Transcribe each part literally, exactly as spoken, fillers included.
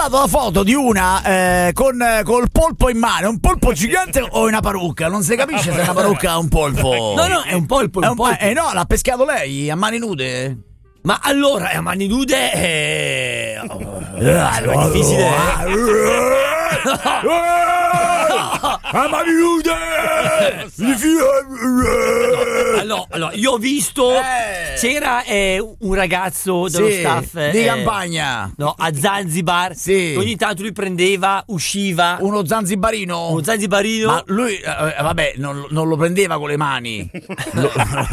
mandato la foto di una eh, con col polpo in mano, un polpo gigante o una parrucca, non si capisce se è una parrucca o un polpo. No, no, è un polpo, è un polpo. Eh no, l'ha pescato lei a mani nude. Ma allora, a mani nude è... Oh, è difficile. A mani nude! Allora, allora, io ho visto, eh. c'era eh, un ragazzo dello sì, staff di eh, campagna, no, a Zanzibar, sì. Ogni tanto lui prendeva, usciva. Uno zanzibarino? Uno zanzibarino? Ma lui, eh, vabbè, non, non lo prendeva con le mani. Lo,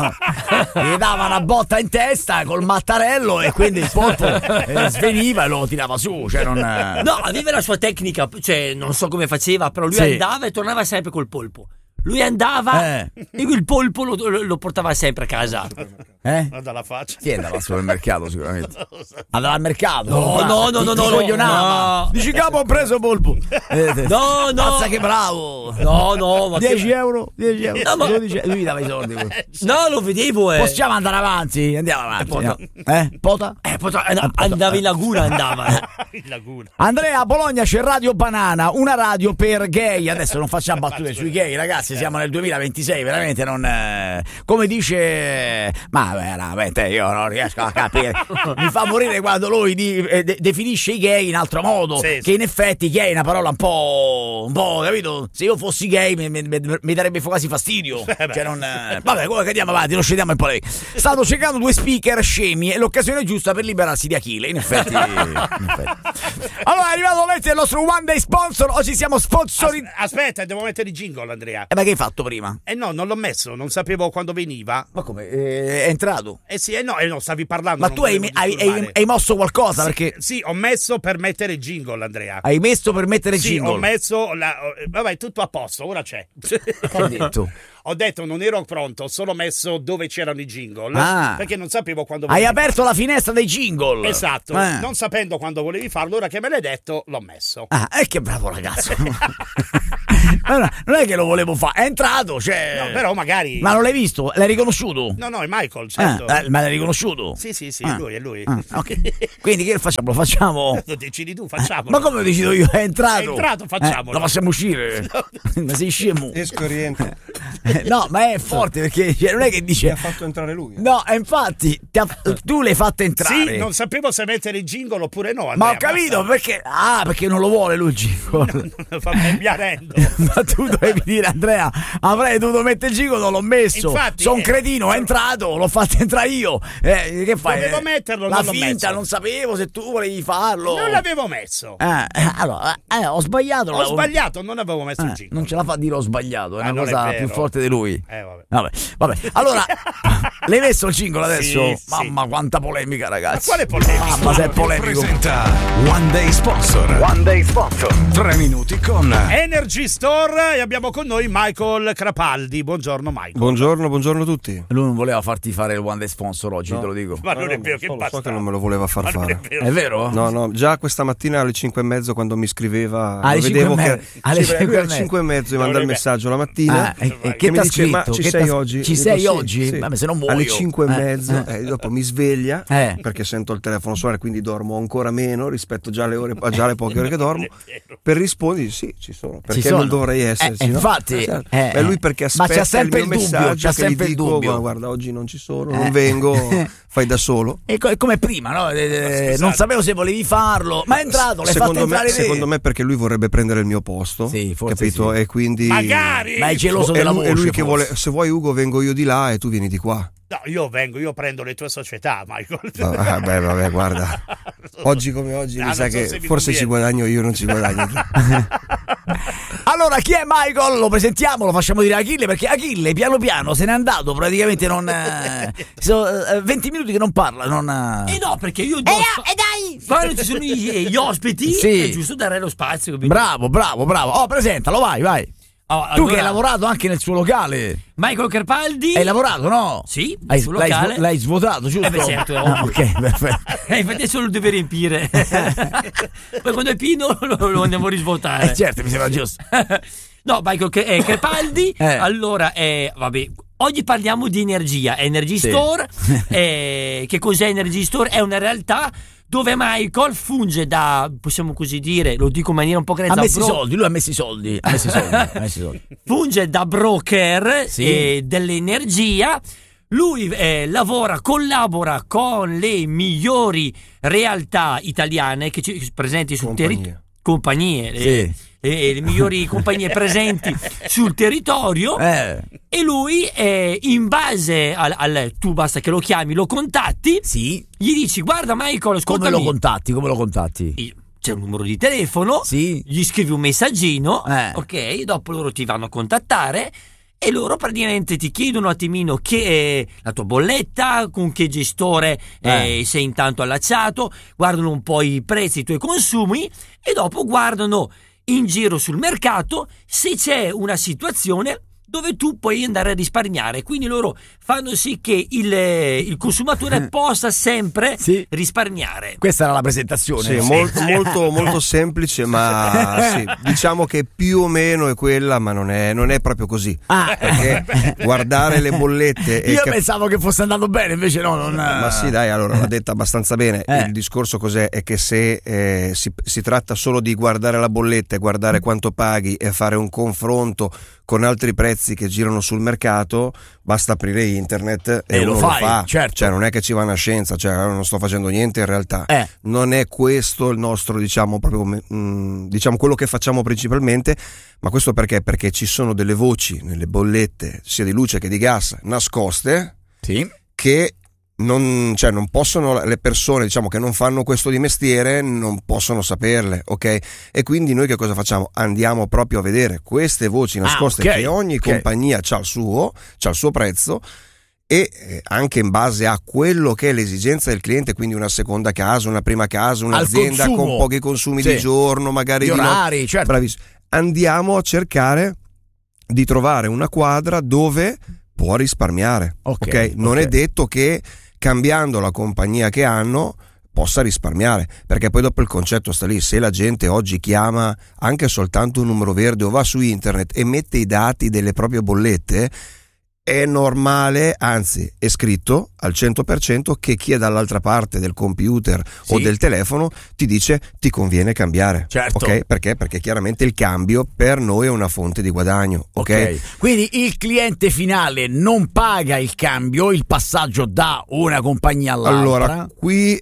gli dava una botta in testa col mattarello e quindi il polpo eh, sveniva e lo tirava su, cioè non... No, aveva la sua tecnica, cioè non so come faceva, però lui sì. andava e tornava sempre col polpo. Lui andava eh. e il polpo lo, lo, lo portava sempre a casa. Eh? Dalla faccia. Sì, andava al supermercato sicuramente. Andava al mercato. No, no, no, no, no, no, no. Dici capo ho preso polpo. Eh, no, no. Mazza che bravo. No, no, ma dieci che... euro, dieci euro. No, ma... dodici, lui mi dava i soldi. No, lo vedevo, eh. Possiamo andare avanti? Andiamo avanti. Pota. No. Eh? Pota? Eh, pota... Andava in laguna, andava. Eh. In laguna. Andrea, a Bologna c'è Radio Banana, una radio per gay. Adesso non facciamo battute sui gay, ragazzi, siamo nel duemilaventisei, veramente non... Eh, come dice... Ma veramente io non riesco a capire. Mi fa morire quando lui di, eh, de- definisce i gay in altro modo, sì, che sì. in effetti gay è una parola un po'... un po', capito? Se io fossi gay mi, mi, mi darebbe quasi fastidio. Cioè non... Eh, vabbè, comunque andiamo avanti, non scendiamo in polemica. Stanno cercando due speaker scemi e l'occasione giusta per liberarsi di Achille, in effetti... in effetti. Allora è arrivato l'evento del nostro One Day Sponsor, oggi siamo sponsori... As- aspetta, devo mettere il jingle, Andrea. Eh, ma che hai fatto prima? Eh no, non l'ho messo, non sapevo quando veniva. Ma come? Eh, è entrato? Eh sì, eh no, eh no, stavi parlando. Ma non tu hai, volevo hai, hai, disturbare. hai mosso qualcosa Sì, perché... sì, ho messo per mettere il jingle, Andrea. Hai messo per mettere il Sì, jingle? ho messo la... Vabbè, tutto a posto, ora c'è. Che hai detto? Ho detto non ero pronto, ho solo messo dove c'erano i jingle, Ah. perché non sapevo quando Hai volevi aperto la finestra dei jingle. Esatto, Eh. non sapendo quando volevi farlo, ora che me l'hai detto, l'ho messo. Ah, e che bravo ragazzo. Allora, non è che lo volevo fare, è entrato, cioè... No, però magari... Ma non l'hai visto? L'hai riconosciuto? No, no, è Michael, certo. Ah, eh, ma l'hai riconosciuto? Sì, sì, sì, Ah. è lui, è lui. Ah, ok. Quindi che facciamo? Lo facciamo? Lo decidi tu, facciamolo. Ma come lo decido io? È entrato. È entrato, facciamolo. Eh, lo facciamo uscire. Ma sei scemo? Esco e rientro. Eh, no, ma è forte perché cioè, non è che Mi dice... ha fatto entrare lui. No, e infatti ti ha- tu l'hai fatta entrare. Sì, non sapevo se mettere il jingle oppure no, Andrea, Ma ho capito basta. perché... Ah, perché non lo vuole lui il jingle. Vabbè, mi arrendo. Ma tu dovevi dire, Andrea, avrei dovuto mettere il jingle, non l'ho messo. Infatti, Sono eh, cretinino, è entrato, l'ho fatto entrare io. Eh, che fai? Dovevo Eh, metterlo, La non l'ho finta, messo. non sapevo se tu volevi farlo. Non l'avevo messo. Eh, eh, allora, eh, ho sbagliato. Ho l'avevo- sbagliato, non avevo messo Eh, il jingle. non ce la fa a dire ho sbagliato, è Ah, una non è cosa vero. più forte di lui. Eh, vabbè. Vabbè, vabbè. Allora, l'hai messo il jingle adesso? Sì, sì. Mamma, quanta polemica, ragazzi. Ma quale polemica? Mamma, se è polemico. Presenta One Day Sponsor. One Day Sponsor. Tre minuti con Energy Store e abbiamo con noi Michael Crapaldi. Buongiorno Michael. Buongiorno, buongiorno a tutti. Lui non voleva farti fare il One Day Sponsor oggi, No. te lo dico. Ma non No, è no, vero, lo che so, lo so bastardo. che non me lo voleva far Ma non fare. è vero. È vero? No, no, già questa mattina alle cinque e mezzo quando mi scriveva Alle lo cinque vedevo e che mezzo, alle sì, cinque e alle mezzo. cinque e mezzo mi manda il Dovrebbe- messaggio la mattina Ah, e, e che che mi t'ha dice ma scritto? ci Che sei t'ha- oggi? Ci Dico, sei sì, oggi? sì. Vabbè, se non muoio. Alle cinque e Eh, mezzo eh. e dopo mi sveglia Eh. perché sento il telefono suonare, quindi dormo ancora meno rispetto già alle ore già alle poche ore che dormo. Per rispondere sì, ci sono, perché Ci sono. non dovrei esserci, Eh, no? infatti, Eh, certo. eh, È lui perché ma aspetta c'è sempre il mio il dubbio, messaggio c'è che gli sempre il dico, dubbio. "Ma guarda, oggi non ci sono, Eh. non vengo, fai da solo". E co- è come prima, no? Eh, eh, scusate. non sapevo se volevi farlo, ma è entrato, l'hai fatto secondo me, entrare te. secondo me perché lui vorrebbe prendere il mio posto, Sì, forse capito? sì. E quindi Magari! Ma è geloso è della lui, voce. è lui che forse. vuole, se vuoi Ugo vengo io di là e tu vieni di qua. No, io vengo, io prendo le tue società, Michael. Ah, beh, vabbè, guarda. Oggi come oggi Ah, mi sa non so che se mi forse conviene. ci guadagno io, non ci guadagno tu. Allora, chi è Michael? Lo presentiamo, lo facciamo dire a Achille, perché Achille piano piano se n'è andato, praticamente non... Eh, so, eh, venti minuti che non parla, non... E Eh. no, perché io... E dai! Quando ci sono gli, gli ospiti Sì. è giusto dare lo spazio. capito? Bravo, bravo, bravo. Oh, presentalo, vai, vai. Oh, Tu allora, che hai lavorato anche nel suo locale. Michael Crapaldi. Hai lavorato, no? Sì, Hai, sul l'hai, locale. svo- l'hai svuotato, giusto? Eh beh, certo, è Ah, ovvio. ok, perfetto. Eh, infatti adesso lo deve riempire. Poi quando è pieno lo, lo andiamo a risvuotare. Eh, certo, mi sembra giusto. No, Michael Cre- eh, Crepaldi. Eh. Allora, eh, vabbè, oggi parliamo di energia. Energy Sì. Store. eh, che cos'è Energy Store? È una realtà dove Michael funge da, possiamo così dire, lo dico in maniera un po' grezza, ha messo bro- i soldi, lui ha messo i soldi, ha messo i soldi, ha messo i soldi. funge da broker Sì. eh, dell'energia. Lui eh, lavora, collabora con le migliori realtà italiane che ci, presenti sul Compagnie. territorio, compagnie, Sì. eh, eh, le migliori compagnie presenti sul territorio. Eh, E lui, eh, in base al, al- tu basta che lo chiami, lo contatti, sì. gli dici: guarda Michael, Come ascoltami, lo contatti? Come lo contatti? Io- c'è un numero di telefono, Sì. gli scrivi un messaggino, Eh. ok, dopo loro ti vanno a contattare e loro praticamente ti chiedono un attimino che la tua bolletta, con che gestore eh, Eh. sei intanto allacciato, guardano un po' i prezzi, i tuoi consumi e dopo guardano in giro sul mercato se c'è una situazione dove tu puoi andare a risparmiare. Quindi loro fanno sì che il, il consumatore possa sempre Sì. risparmiare. Questa era la presentazione. Sì, molto, molto, molto semplice, ma sì, diciamo che più o meno è quella, ma non è, non è proprio così. Ah. Perché guardare le bollette e Io cap- pensavo che fosse andato bene, invece no, non... Ma sì, dai, allora l'ha detta abbastanza bene. Eh. Il discorso cos'è? È che se eh, si, si tratta solo di guardare la bolletta e guardare quanto paghi e fare un confronto con altri prezzi che girano sul mercato, basta aprire internet e, E lo uno fai, lo fa. certo. Cioè, non è che ci va una scienza, cioè non sto facendo niente in realtà. Eh. Non è questo il nostro, diciamo, proprio come, mm, diciamo quello che facciamo principalmente, ma questo perché? Perché ci sono delle voci nelle bollette, sia di luce che di gas, nascoste, Sì. che non, cioè non possono, le persone diciamo che non fanno questo di mestiere non possono saperle, ok? E quindi noi che cosa facciamo? Andiamo proprio a vedere queste voci nascoste, Ah, ok, che ogni ok. compagnia c'ha il suo, c'ha il suo prezzo, e eh, anche in base a quello che è l'esigenza del cliente, quindi una seconda casa, una prima casa, un'azienda consumo. con pochi consumi Sì. di giorno, magari Gli di notte. orari, certo. Bravissimo. Andiamo a cercare di trovare una quadra dove può risparmiare, Ok, ok? Non ok. è detto che cambiando la compagnia che hanno possa risparmiare, perché poi dopo il concetto sta lì. Se la gente oggi chiama anche soltanto un numero verde o va su internet e mette i dati delle proprie bollette, è normale, anzi è scritto al cento per cento che chi è dall'altra parte del computer o Sì. del telefono ti dice ti conviene cambiare. Certo. Ok? Perché? Perché chiaramente il cambio per noi è una fonte di guadagno. Ok? Ok. Quindi il cliente finale non paga il cambio, il passaggio da una compagnia all'altra. Allora, qui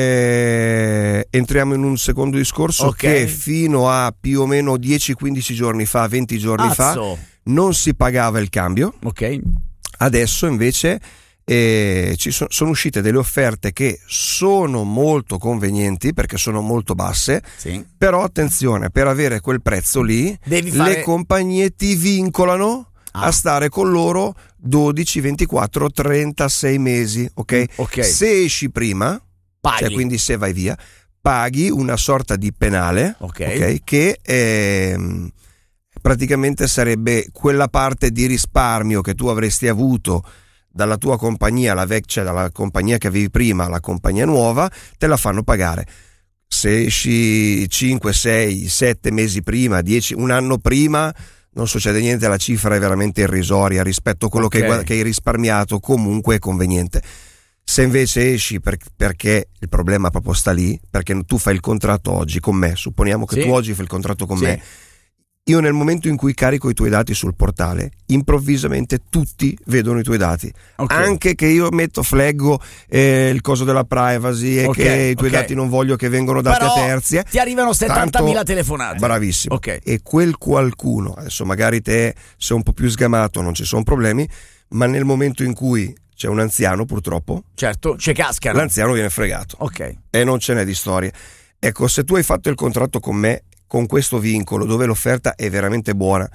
eh, entriamo in un secondo discorso, Ok. che fino a più o meno dieci quindici giorni fa, venti giorni fa, Azzo. non si pagava il cambio. Ok. Adesso invece eh, ci so- sono uscite delle offerte che sono molto convenienti perché sono molto basse, Sì. però attenzione, per avere quel prezzo lì Devi fare- le compagnie ti vincolano Ah. a stare con loro dodici, ventiquattro, trentasei mesi, ok? Ok. Se esci prima, Paghi. cioè quindi se vai via, paghi una sorta di penale, Ok. ok, che ehm, praticamente sarebbe quella parte di risparmio che tu avresti avuto dalla tua compagnia, la vecchia, cioè dalla compagnia che avevi prima alla compagnia nuova, te la fanno pagare. Se esci cinque, sei, sette mesi prima, dieci, un anno prima, non succede niente, la cifra è veramente irrisoria rispetto a quello Ok. che, hai guad- che hai risparmiato, comunque è conveniente. Se invece esci per- perché il problema proprio sta lì, perché tu fai il contratto oggi con me, supponiamo che Sì. tu oggi fai il contratto con Sì. me, io nel momento in cui carico i tuoi dati sul portale, improvvisamente tutti vedono i tuoi dati. Ok. Anche che io metto, fleggo eh, il coso della privacy e Ok, che i tuoi ok. dati non voglio che vengano dati Però a terzi. eh. ti arrivano settantamila Tanto- telefonate. Bravissimo. Ok. E quel qualcuno, adesso magari te sei un po' più sgamato, non ci sono problemi, ma nel momento in cui c'è un anziano, purtroppo, Certo, ci cascano. l'anziano viene fregato Ok. e non ce n'è di storie. Ecco, se tu hai fatto il contratto con me con questo vincolo dove l'offerta è veramente buona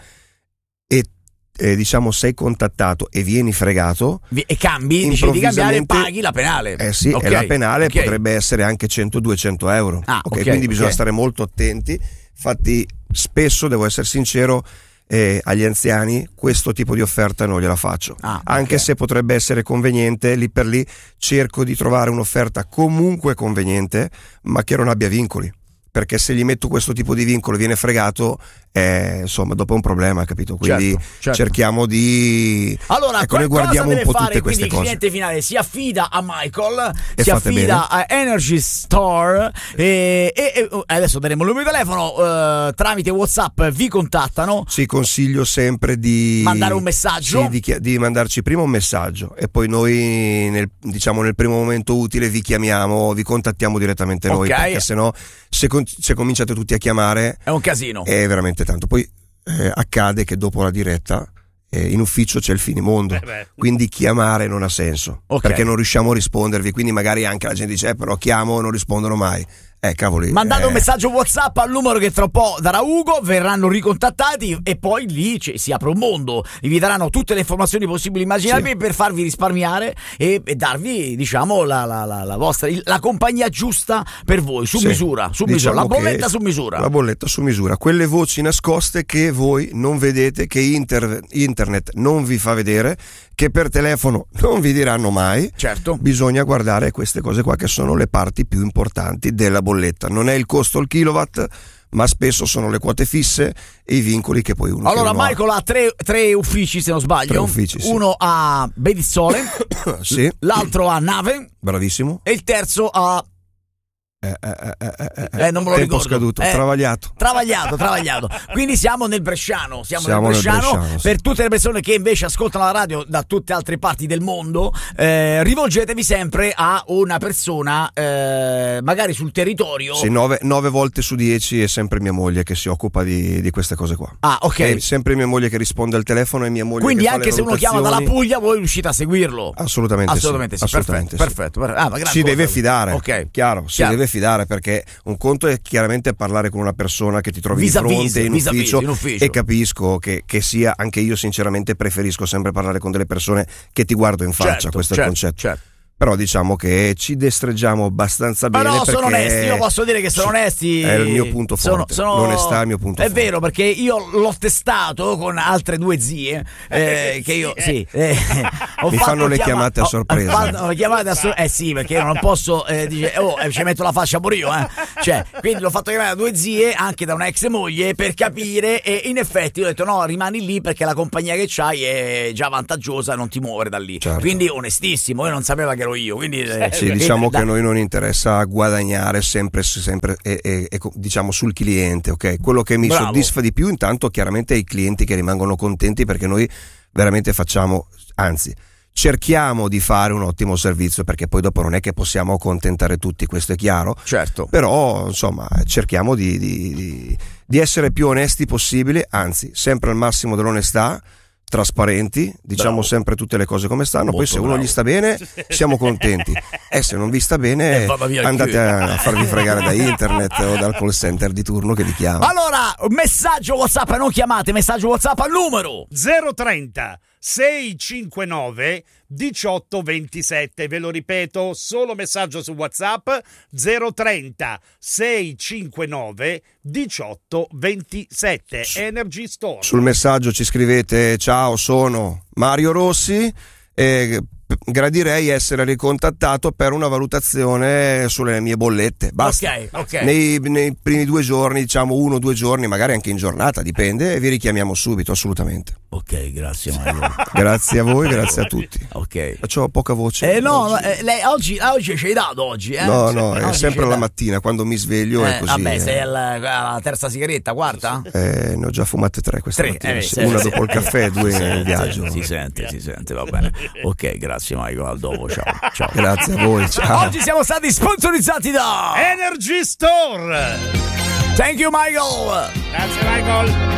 e eh, diciamo sei contattato e vieni fregato, Vi- E cambi, decidi di cambiare e improvvisamente- paghi la penale. eh sì, Ok, e la penale ok. potrebbe essere anche cento duecento euro. Ah, ok, ok, quindi bisogna ok. stare molto attenti. Infatti spesso, devo essere sincero, eh, agli anziani questo tipo di offerta non gliela faccio. Ah, Anche ok. se potrebbe essere conveniente, lì per lì cerco di trovare un'offerta comunque conveniente, ma che non abbia vincoli. perché se gli metto questo tipo di vincolo e viene fregato, eh, insomma dopo è un problema, capito? Quindi certo, certo. cerchiamo di allora ecco, noi guardiamo un po' fare, tutte queste quindi cose. Il cliente finale si affida a Michael, E si fate affida bene. a Energy Store e, e, e adesso daremo il numero di telefono, eh, tramite WhatsApp vi contattano. Sì, consiglio sempre di mandare un messaggio, sì, di, chi- di mandarci prima un messaggio e poi noi nel, diciamo nel primo momento utile vi chiamiamo, vi contattiamo direttamente noi, Ok. perché sennò se, con- se cominciate tutti a chiamare è un casino. è veramente tanto. Poi eh, accade che dopo la diretta eh, in ufficio c'è il finimondo, Eh beh. quindi chiamare non ha senso, Ok. perché non riusciamo a rispondervi, quindi magari anche la gente dice eh, però chiamo, non rispondono mai. Eh cavoli. Mandate eh, un messaggio WhatsApp al numero che tra un po' darà Ugo, verranno ricontattati e poi lì c- si apre un mondo, vi daranno tutte le informazioni possibili e immaginabili Sì. per farvi risparmiare e, e darvi, diciamo, la, la, la, la vostra il- la compagnia giusta per voi, su Sì. misura, su Diciamo misura, la che bolletta su misura. La bolletta su misura, quelle voci nascoste che voi non vedete, che inter- internet non vi fa vedere, che per telefono non vi diranno mai. Certo. Bisogna guardare queste cose qua che sono le parti più importanti della bolletta. Non è il costo al kilowatt, ma spesso sono le quote fisse e i vincoli che poi uno Allora che uno ha. Michael ha tre, tre uffici se non sbaglio. Tre uffici, sì. Uno a Bedizzole, Sì, l'altro a Nave bravissimo. e il terzo a Eh, eh, eh, eh, eh, Eh, non me lo tempo ricordo. scaduto, Eh, travagliato. Travagliato, travagliato. Quindi siamo nel Bresciano. Siamo, Siamo nel nel Bresciano. Bresciano, sì. Per tutte le persone che invece ascoltano la radio da tutte altre parti del mondo, eh, rivolgetevi sempre a una persona, eh, magari sul territorio. Sì, nove, nove volte su dieci è sempre mia moglie che si occupa di, di queste cose qua. Ah, ok. È sempre mia moglie che risponde al telefono e mia moglie Quindi che fa anche le se uno chiama dalla valutazioni. Puglia, voi riuscite a seguirlo. Assolutamente, Assolutamente sì. sì. Assolutamente perfetto, sì. perfetto. Ah, ma gran Si cosa. deve fidare, Ok. chiaro, si Chiaro. deve fidare, perché un conto è chiaramente parlare con una persona che ti trovi Vis-à-vis, di fronte in vis-à-vis, ufficio, in ufficio. e capisco che, che sia, anche io sinceramente preferisco sempre parlare con delle persone che ti guardo in faccia, Certo, questo è certo, il concetto. certo. Però diciamo che ci destreggiamo abbastanza bene. Però sono perché onesti, io posso dire che sono sì, onesti. È il mio punto forte. Sono, sono- L'onestà è il mio punto è forte. vero, perché io l'ho testato con altre due zie. Eh, che io, sì. eh, ho Mi fatto fanno le chiama- chiamate a ho- sorpresa. Ho fatto le chiamate a sor- eh sì, perché io non posso. Eh, dice, oh, eh, ci metto la fascia pure io, eh. Cioè, quindi l'ho fatto chiamare da due zie, anche da una ex moglie, per capire. E in effetti ho detto: no, rimani lì perché la compagnia che c'hai è già vantaggiosa, non ti muovere da lì. Certo. Quindi onestissimo, io non sapevo che ero io. Quindi, eh, Sì, diciamo da- che a noi non interessa guadagnare sempre, sempre e, e- e, diciamo sul cliente, ok? Quello che mi Bravo. soddisfa di più intanto chiaramente è i clienti che rimangono contenti, perché noi veramente facciamo, anzi cerchiamo di fare un ottimo servizio, perché poi dopo non è che possiamo accontentare tutti, questo è chiaro. Certo. Però insomma cerchiamo di, di, di, di essere più onesti possibile, anzi sempre al massimo dell'onestà, trasparenti, diciamo Bravo. sempre tutte le cose come stanno. Molto Poi se uno bravo. gli sta bene siamo contenti, e se non vi sta Eh, bene vada via il andate culo. a farvi fregare da internet o dal call center di turno che vi chiama. Allora, messaggio WhatsApp, non chiamate, messaggio WhatsApp al numero. zero trenta seicentocinquantanove diciotto ventisette, ve lo ripeto, solo messaggio su WhatsApp zero trenta seicentocinquantanove diciotto ventisette. Energy Store. Sul messaggio ci scrivete: ciao, sono Mario Rossi e gradirei essere ricontattato per una valutazione sulle mie bollette. Basta. Ok, ok. Nei, nei primi due giorni, diciamo uno o due giorni, magari anche in giornata, dipende, e vi richiamiamo subito, assolutamente. Ok, grazie Mario. Grazie a voi, grazie a tutti. Ok. Faccio poca voce. Eh no, oggi. eh, lei oggi, oggi ci hai dato oggi, eh? No, no, è Oggi ci sempre hai la dato. mattina, quando mi sveglio è Eh, così. vabbè, eh. sei alla, alla terza sigaretta, quarta? Eh, ne ho già fumate tre questa Tre, mattina, eh, sì. sì, una sì, dopo il sì. caffè e due Si in sente, viaggio. Si sente, si sente, va bene. Ok, grazie Michael, al dopo, ciao. Ciao. Grazie a voi, ciao. Oggi siamo stati sponsorizzati da Energy Store. Thank you Michael. Grazie Michael.